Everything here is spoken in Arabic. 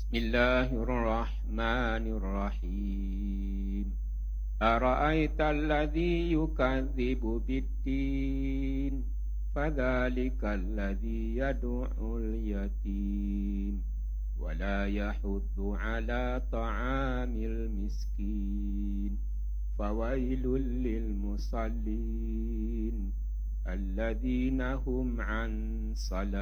بسم الله الرحمن الرحيم أرأيت الذي يكذب بالدين فذلك الذي يدعو اليتيم ولا يحض على طعام المسكين فويل للمصلين الذين هم عن صلاة